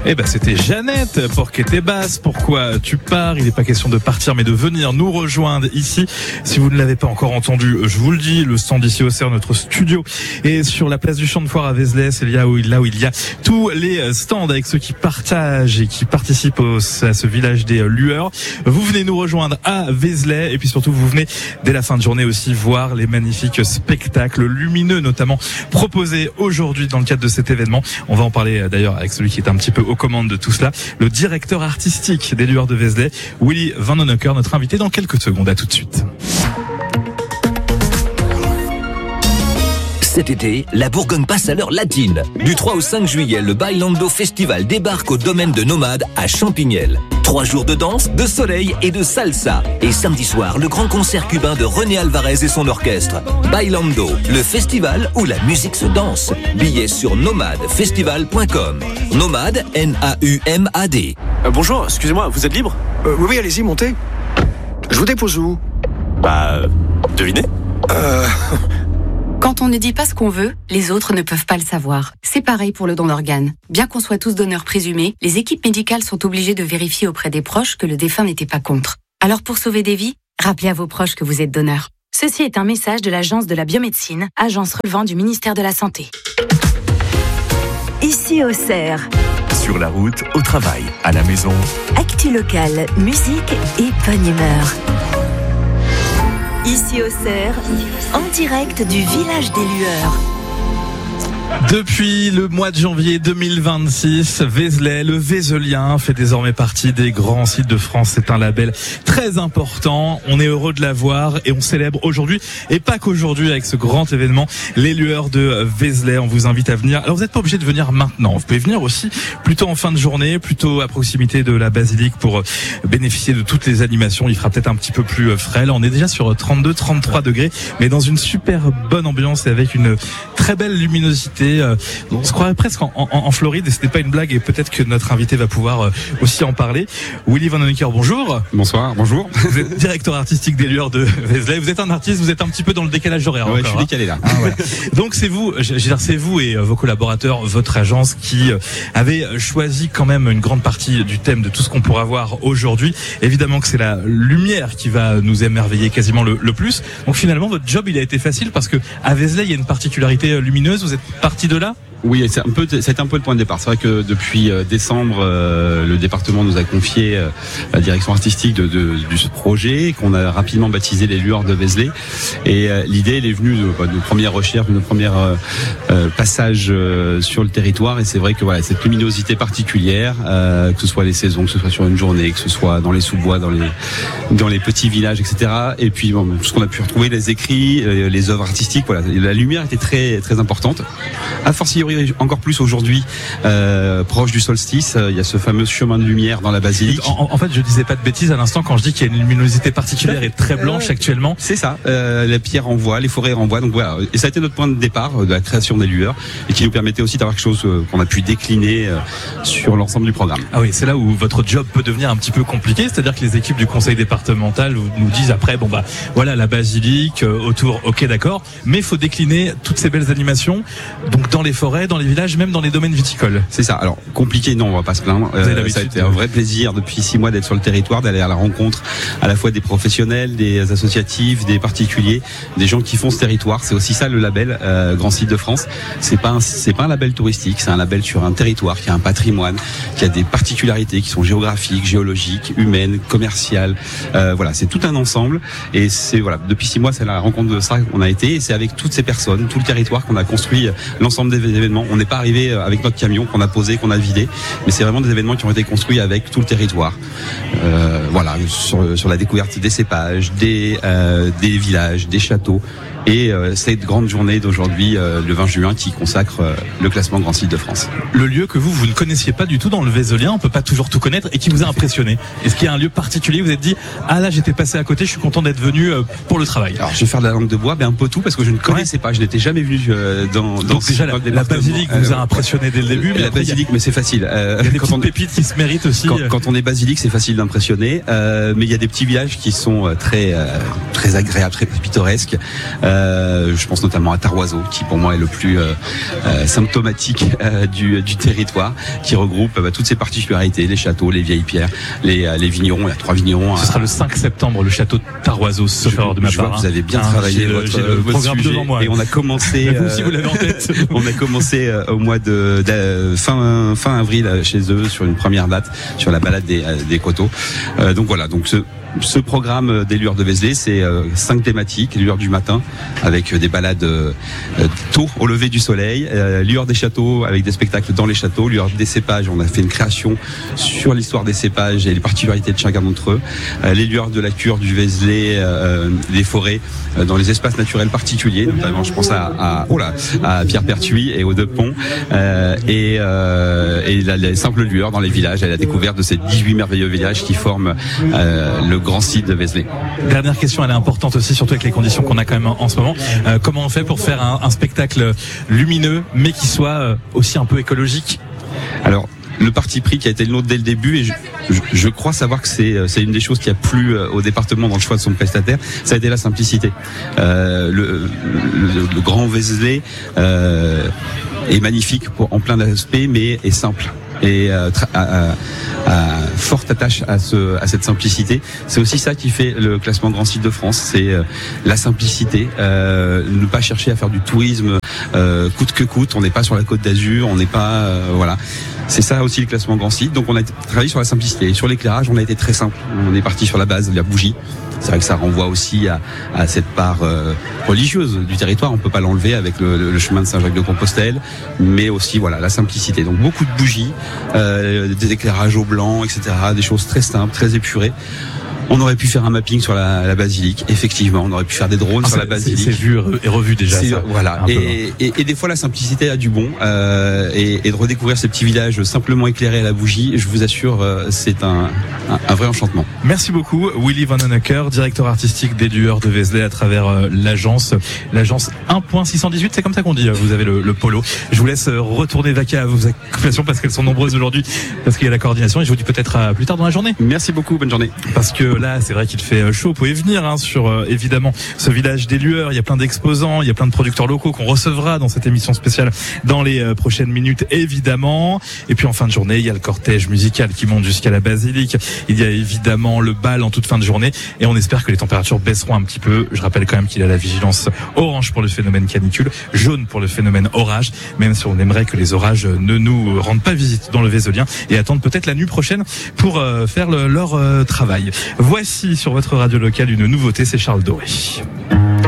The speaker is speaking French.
Eh ben, c'était Jeannette pour Qu'était basse. Pourquoi tu pars? Il n'est pas question de partir, mais de venir nous rejoindre ici. Si vous ne l'avez pas encore entendu, je vous le dis, le stand ici au CERF, notre studio, est sur la place du Champ de Foire à Vézelay. C'est là où il y a tous les stands avec ceux qui partagent et qui participent à ce village des lueurs. Vous venez nous rejoindre à Vézelay et puis surtout vous venez dès la fin de journée aussi voir les magnifiques spectacles lumineux notamment proposés aujourd'hui dans le cadre de cet événement. On va en parler d'ailleurs avec celui qui est un petit peu aux commandes de tout cela, le directeur artistique des lueurs de Vézelay, Willy Van Honecker, notre invité dans quelques secondes. À tout de suite. Cet été, la Bourgogne passe à l'heure latine. Du 3 au 5 juillet, le Bailando Festival débarque au domaine de Nomade à Champignelles. 3 jours de danse, de soleil et de salsa. Et samedi soir, le grand concert cubain de René Alvarez et son orchestre. Bailando, le festival où la musique se danse. Billets sur nomadefestival.com. Nomade, N-A-U-M-A-D. Bonjour, excusez-moi, vous êtes libre ? Oui, allez-y, montez. Je vous dépose où ? Devinez ? Quand on ne dit pas ce qu'on veut, les autres ne peuvent pas le savoir. C'est pareil pour le don d'organes. Bien qu'on soit tous donneurs présumés, les équipes médicales sont obligées de vérifier auprès des proches que le défunt n'était pas contre. Alors pour sauver des vies, rappelez à vos proches que vous êtes donneur. Ceci est un message de l'Agence de la biomédecine, agence relevant du ministère de la Santé. Ici au CERF. Sur la route, au travail, à la maison. Actu locale, musique et bonne humeur. Ici au CERF, en direct du village des lueurs. Depuis le mois de janvier 2026, Vézelay, le Vézelien, fait désormais partie des grands sites de France. C'est un label très important. On est heureux de l'avoir et on célèbre aujourd'hui, et pas qu'aujourd'hui, avec ce grand événement, les lueurs de Vézelay. On vous invite à venir. Alors vous n'êtes pas obligé de venir maintenant. Vous pouvez venir aussi plutôt en fin de journée, plutôt à proximité de la basilique pour bénéficier de toutes les animations. Il fera peut-être un petit peu plus frais. Là, on est déjà sur 32-33 degrés, mais dans une super bonne ambiance et avec une très belle luminosité. On se croirait presque en Floride et ce n'est pas une blague et peut-être que notre invité va pouvoir aussi en parler. Willy Van Honecker, bonjour. Bonsoir, bonjour. Vous êtes directeur artistique des lueurs de Vézelay. Vous êtes un artiste, vous êtes un petit peu dans le décalage horaire. Ouais, encore, je suis décalé là. Ouais. Donc c'est vous, c'est vous et vos collaborateurs, votre agence qui avez choisi quand même une grande partie du thème de tout ce qu'on pourra voir aujourd'hui. Évidemment que c'est la lumière qui va nous émerveiller quasiment le plus. Donc finalement votre job il a été facile parce que à Vézelay il y a une particularité lumineuse. Vous êtes parti de là ? Oui, ça a été un peu le point de départ. C'est vrai que depuis décembre, le département nous a confié la direction artistique de ce projet qu'on a rapidement baptisé les lueurs de Vézelay. Et l'idée, elle est venue de nos premières recherches, de nos premiers passages sur le territoire. Et c'est vrai que voilà, cette luminosité particulière, que ce soit les saisons, que ce soit sur une journée, que ce soit dans les sous-bois, dans les petits villages, etc. Et puis bon, tout ce qu'on a pu retrouver, les écrits, les œuvres artistiques, voilà, la lumière était très très importante. A fortiori encore plus aujourd'hui, proche du solstice, il y a ce fameux chemin de lumière dans la basilique. En fait, je disais pas de bêtises à l'instant quand je dis qu'il y a une luminosité particulière et très blanche actuellement. C'est ça. La pierre renvoie, les forêts renvoient. Donc voilà. Et ça a été notre point de départ de la création des lueurs et qui nous permettait aussi d'avoir quelque chose qu'on a pu décliner sur l'ensemble du programme. Ah oui, c'est là où votre job peut devenir un petit peu compliqué. C'est-à-dire que les équipes du conseil départemental nous disent après, bon bah voilà la basilique autour, ok d'accord, mais il faut décliner toutes ces belles animations. Donc dans les forêts, dans les villages, même dans les domaines viticoles. C'est ça. Alors compliqué, non, on va pas se plaindre. Ça a été un vrai plaisir depuis 6 mois d'être sur le territoire, d'aller à la rencontre à la fois des professionnels, des associatifs, des particuliers, des gens qui font ce territoire. C'est aussi ça le label Grand Site de France. C'est pas un label touristique, c'est un label sur un territoire qui a un patrimoine, qui a des particularités qui sont géographiques, géologiques, humaines, commerciales. Voilà, c'est tout un ensemble. Et c'est voilà, depuis 6 mois, c'est la rencontre de ça qu'on a été. Et c'est avec toutes ces personnes, tout le territoire qu'on a construit l'ensemble des événements. On n'est pas arrivé avec notre camion qu'on a posé, qu'on a vidé, mais c'est vraiment des événements qui ont été construits avec tout le territoire. Voilà, sur la découverte des cépages, des villages, des châteaux. Et cette grande journée d'aujourd'hui, le 20 juin, qui consacre le classement Grand Site de France. Le lieu que vous ne connaissiez pas du tout dans le Vézelien, on peut pas toujours tout connaître, et qui vous a impressionné. Est-ce qu'il y a un lieu particulier où vous êtes dit, ah là j'étais passé à côté, je suis content d'être venu pour le travail? Alors je vais faire de la langue de bois, mais un peu tout, parce que je ne connaissais pas, je n'étais jamais venu dans donc déjà la basilique vous a impressionné dès le début. Mais la basilique, mais c'est facile. Il y a des petites pépites qui se méritent aussi. Quand on est basilique, c'est facile d'impressionner, mais il y a des petits villages qui sont très agréables, très pittoresques. Je pense notamment à Tarwazo, qui pour moi est le plus symptomatique du territoire, qui regroupe toutes ces particularités, les châteaux, les vieilles pierres, les vignerons. Il y a 3 vignerons. Ce sera le 5 septembre, le château de Tarwazo, sauf erreur de ma part. Vous avez bien travaillé votre programme sujet, devant moi. Et on a commencé. Vous aussi, vous l'avez en tête. On a commencé au mois de fin avril chez eux sur une première date sur la balade des coteaux. Donc voilà. Donc ce programme des lueurs de Vézelay, c'est 5 thématiques: lueurs du matin avec des balades tôt au lever du soleil, lueurs des châteaux avec des spectacles dans les châteaux, lueurs des cépages, on a fait une création sur l'histoire des cépages et les particularités de chacun d'entre eux, les lueurs de la cure du Vézelay, des forêts dans les espaces naturels particuliers, notamment je pense à Pierre-Pertuis et aux Deux Ponts, et les simples lueurs dans les villages, à la découverte de ces 18 merveilleux villages qui forment le grand site de Vézelay. Dernière question, elle est importante aussi, surtout avec les conditions qu'on a quand même en ce moment. Comment on fait pour faire un spectacle lumineux, mais qui soit aussi un peu écologique? Alors, le parti pris qui a été le nôtre dès le début, et je crois savoir que c'est une des choses qui a plu au département dans le choix de son prestataire, ça a été la simplicité. Le grand Vézelay est magnifique en plein d'aspects, mais est simple. Et forte attache à cette simplicité. C'est aussi ça qui fait le classement Grand Site de France, c'est la simplicité, ne pas chercher à faire du tourisme coûte que coûte. On n'est pas sur la Côte d'Azur, on n'est pas voilà. C'est ça aussi le classement Grand Site. Donc on a travaillé sur la simplicité. Et sur l'éclairage, on a été très simple. On est parti sur la base de la bougie. C'est vrai que ça renvoie aussi à cette part religieuse du territoire. On peut pas l'enlever avec le chemin de Saint-Jacques-de-Compostelle, mais aussi voilà la simplicité. Donc beaucoup de bougies, des éclairages au blanc, etc. Des choses très simples, très épurées. On aurait pu faire un mapping sur la basilique, effectivement. On aurait pu faire des drones sur la basilique. C'est vu et revu déjà. Ça, voilà. Et des fois, la simplicité a du bon. Et de redécouvrir ces petits villages simplement éclairés à la bougie, je vous assure, c'est un vrai enchantement. Merci beaucoup, Willy Van Honecker, directeur artistique des Lueurs de Vézelay à travers l'agence 1.618. C'est comme ça qu'on dit. Vous avez le polo. Je vous laisse retourner vaquer à vos occupations parce qu'elles sont nombreuses aujourd'hui, parce qu'il y a la coordination. Et je vous dis peut-être à plus tard dans la journée. Merci beaucoup. Bonne journée. Parce que là, c'est vrai qu'il fait chaud. Vous pouvez venir sur évidemment ce village des Lueurs. Il y a plein d'exposants, il y a plein de producteurs locaux qu'on recevra dans cette émission spéciale dans les prochaines minutes, évidemment. Et puis en fin de journée, il y a le cortège musical qui monte jusqu'à la basilique. Il y a évidemment le bal en toute fin de journée. Et on espère que les températures baisseront un petit peu. Je rappelle quand même qu'il y a la vigilance orange pour le phénomène canicule, jaune pour le phénomène orage, même si on aimerait que les orages ne nous rendent pas visite dans le Vézelien et attendent peut-être la nuit prochaine pour faire leur travail. Voici sur votre radio locale une nouveauté, c'est Charles Doré.